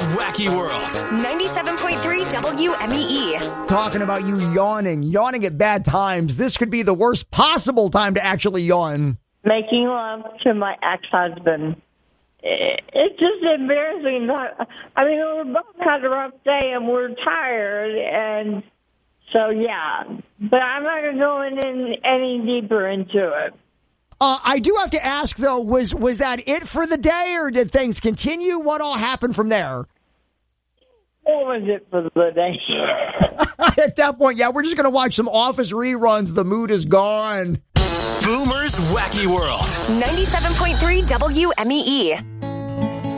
Wacky World. 97.3 WMEE. Talking about you yawning at bad times. This could be the worst possible time to actually yawn. Making love to my ex-husband. It's just embarrassing. I mean, we both had a rough day and we're tired, and so yeah. But I'm not going to go in any deeper into it. I do have to ask, though, was that it for the day, or did things continue? What all happened from there? What was it for the day? At that point, yeah, we're just going to watch some Office reruns. The mood is gone. Boomer's Wacky World. 97.3 WMEE.